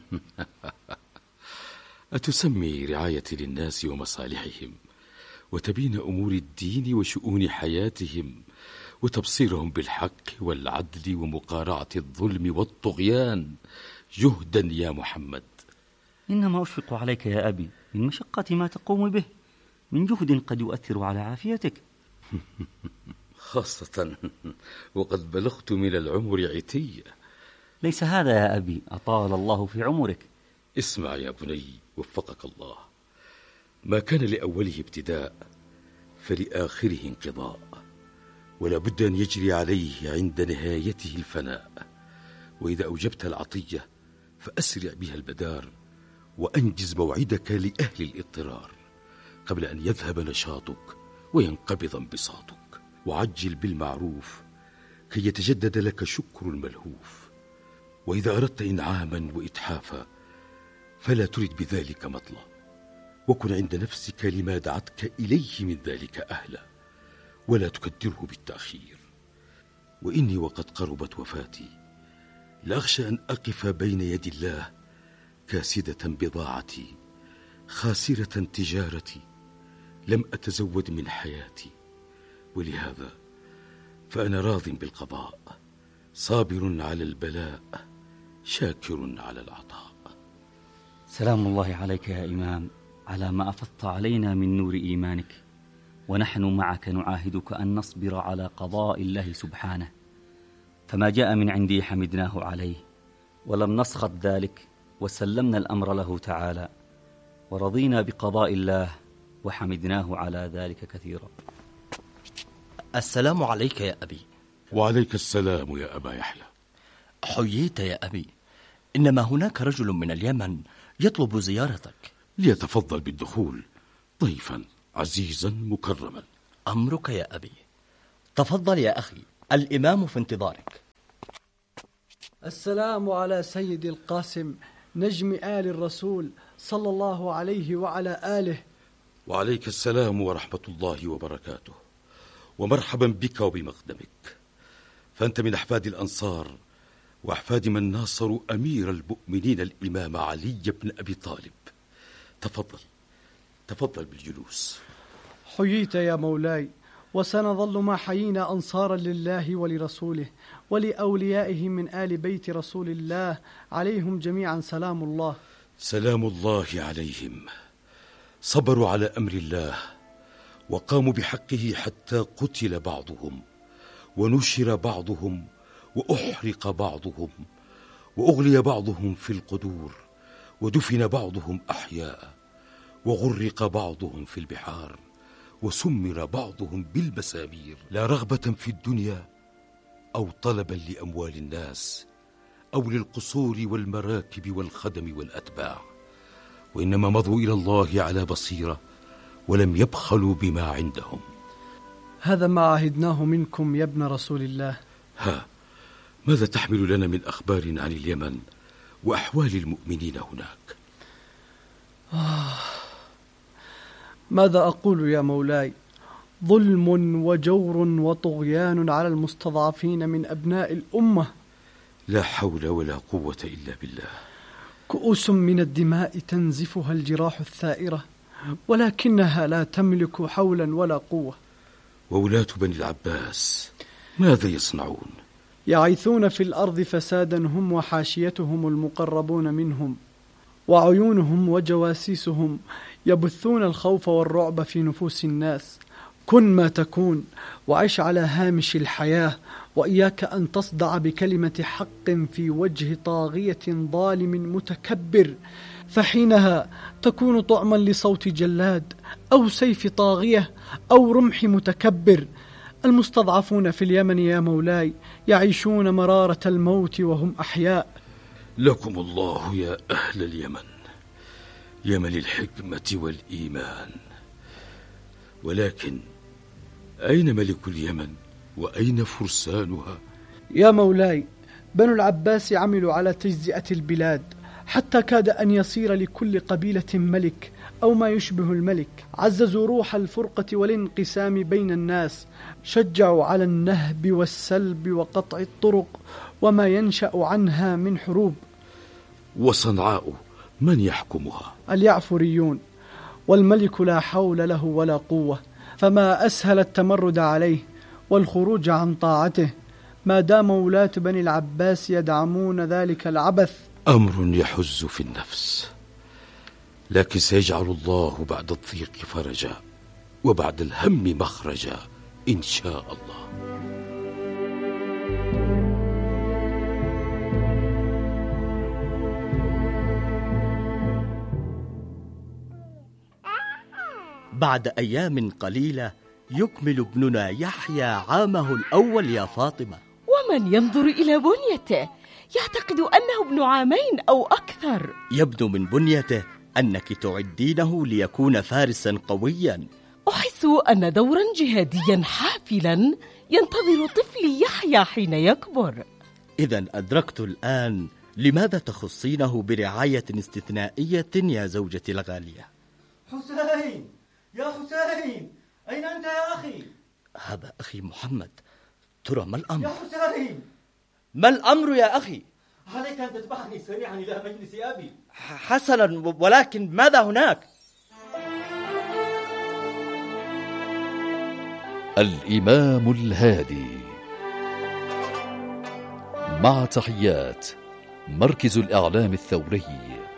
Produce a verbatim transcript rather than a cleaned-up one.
أتسمي رعاية للناس ومصالحهم وتبين أمور الدين وشؤون حياتهم وتبصيرهم بالحق والعدل ومقارعة الظلم والطغيان جهدا يا محمد؟ إنما أشفق عليك يا أبي من مشقة ما تقوم به من جهد قد يؤثر على عافيتك. خاصة وقد بلغت من العمر عتية. ليس هذا يا أبي، أطال الله في عمرك. اسمع يا بني وفقك الله، ما كان لأوله ابتداء فلآخره انقضاء، ولا بد أن يجري عليه عند نهايته الفناء. وإذا أوجبت العطية فأسرع بها البدار، وأنجز موعدك لأهل الاضطرار قبل أن يذهب نشاطك وينقبض انبساطك. وعجل بالمعروف كي يتجدد لك شكر الملهوف. وإذا أردت إنعاما وإتحافا فلا ترد بذلك مطلع، وكن عند نفسك لما دعتك إليه من ذلك أهلا، ولا تكدره بالتأخير. وإني وقد قربت وفاتي لأخشى أن أقف بين يدي الله كاسدة بضاعتي، خاسرة تجارتي، لم أتزود من حياتي. ولهذا فأنا راض بالقضاء، صابر على البلاء، شاكر على العطاء. سلام الله عليك يا إمام على ما أفضت علينا من نور إيمانك، ونحن معك نعاهدك أن نصبر على قضاء الله سبحانه، فما جاء من عندي حمدناه عليه ولم نسخط ذلك، وسلمنا الأمر له تعالى، ورضينا بقضاء الله وحمدناه على ذلك كثيرا. السلام عليك يا أبي. وعليك السلام يا أبا يحيى. حييت يا أبي، إنما هناك رجل من اليمن يطلب زيارتك. ليتفضل بالدخول ضيفا عزيزا مكرما. أمرك يا أبي. تفضل يا أخي، الإمام في انتظارك. السلام على سيد القاسم نجم آل الرسول صلى الله عليه وعلى آله. وعليك السلام ورحمة الله وبركاته، ومرحبا بك وبمقدمك، فأنت من أحفاد الأنصار وأحفاد من ناصروا أمير المؤمنين الإمام علي بن أبي طالب. تفضل تفضل بالجلوس. حييت يا مولاي، وسنظل ما حيينا أنصارا لله ولرسوله ولأوليائه من آل بيت رسول الله عليهم جميعا سلام الله. سلام الله عليهم. صبروا على أمر الله وقاموا بحقه حتى قتل بعضهم ونشر بعضهم وأحرق بعضهم وأغلي بعضهم في القدور ودفن بعضهم أحياء وغرق بعضهم في البحار وسمر بعضهم بالمسامير، لا رغبة في الدنيا أو طلبا لأموال الناس أو للقصور والمراكب والخدم والأتباع، وإنما مضوا إلى الله على بصيرة ولم يبخلوا بما عندهم. هذا ما عهدناه منكم يا ابن رسول الله. ها ماذا تحمل لنا من أخبار عن اليمن وأحوال المؤمنين هناك؟ آه ماذا أقول يا مولاي؟ ظلم وجور وطغيان على المستضعفين من أبناء الأمة. لا حول ولا قوة إلا بالله. كؤوس من الدماء تنزفها الجراح الثائرة، ولكنها لا تملك حولا ولا قوة. وولاة بني العباس ماذا يصنعون؟ يعيثون في الأرض فسادا هم وحاشيتهم المقربون منهم، وعيونهم وجواسيسهم يبثون الخوف والرعب في نفوس الناس. كن ما تكون وعش على هامش الحياة، وإياك أن تصدع بكلمة حق في وجه طاغية ظالم متكبر، فحينها تكون طعما لصوت جلاد أو سيف طاغية أو رمح متكبر. المستضعفون في اليمن يا مولاي يعيشون مرارة الموت وهم أحياء. لكم الله يا أهل اليمن، يمن الحكمة والإيمان. ولكن أين ملك اليمن وأين فرسانها؟ يا مولاي، بنو العباس عملوا على تجزئة البلاد حتى كاد أن يصير لكل قبيلة ملك أو ما يشبه الملك. عززوا روح الفرقة والانقسام بين الناس، شجعوا على النهب والسلب وقطع الطرق وما ينشأ عنها من حروب. وصنعاء من يحكمها؟ اليعفريون، والملك لا حول له ولا قوة، فما أسهل التمرد عليه والخروج عن طاعته ما دام ولاة بني العباس يدعمون ذلك العبث. أمر يحز في النفس، لكن سيجعل الله بعد الضيق فرجا وبعد الهم مخرجا إن شاء الله. بعد أيام قليلة يكمل ابننا يحيى عامه الأول يا فاطمة. ومن ينظر إلى بنيته يعتقد أنه ابن عامين أو أكثر. يبدو من بنيته أنك تعدينه ليكون فارسا قويا. أحس أن دورا جهاديا حافلا ينتظر طفلي يحيى حين يكبر. إذا أدركت الآن لماذا تخصينه برعاية استثنائية يا زوجتي الغالية. حسين يا حسين، أين أنت يا أخي؟ هذا أخي محمد، ترى ما الأمر؟ يا حسين، ما الأمر يا أخي؟ عليك أن تتبعني سريعا إلى مجلس أبي. حسنا، ولكن ماذا هناك؟ الإمام الهادي، مع تحيات مركز الإعلام الثوري.